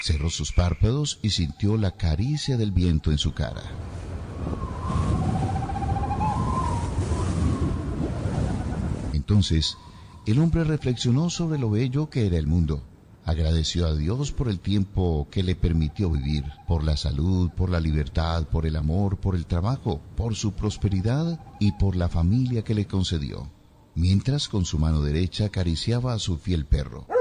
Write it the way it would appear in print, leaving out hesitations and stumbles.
Cerró sus párpados y sintió la caricia del viento en su cara. Entonces, el hombre reflexionó sobre lo bello que era el mundo. Agradeció a Dios por el tiempo que le permitió vivir, por la salud, por la libertad, por el amor, por el trabajo, por su prosperidad y por la familia que le concedió, mientras con su mano derecha acariciaba a su fiel perro.